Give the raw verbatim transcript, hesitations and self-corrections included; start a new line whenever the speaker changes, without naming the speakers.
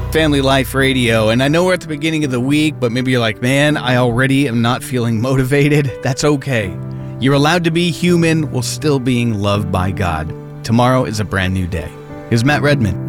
Family Life Radio, and I know we're at the beginning of the week, but maybe you're like, man, I already am not feeling motivated. That's okay. You're allowed to be human while still being loved by God. Tomorrow is a brand new day. Here's Matt Redman.